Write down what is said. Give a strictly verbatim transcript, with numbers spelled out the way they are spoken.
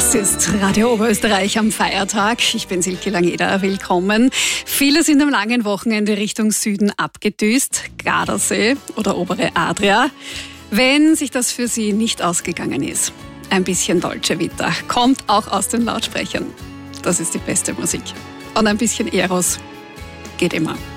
Das ist Radio Oberösterreich am Feiertag. Ich bin Silke Langeder, willkommen. Viele sind am langen Wochenende Richtung Süden abgedüst, Gardasee oder obere Adria. Wenn sich das für Sie nicht ausgegangen ist, ein bisschen Dolce Vita kommt auch aus den Lautsprechern. Das ist die beste Musik. Und ein bisschen Eros geht immer.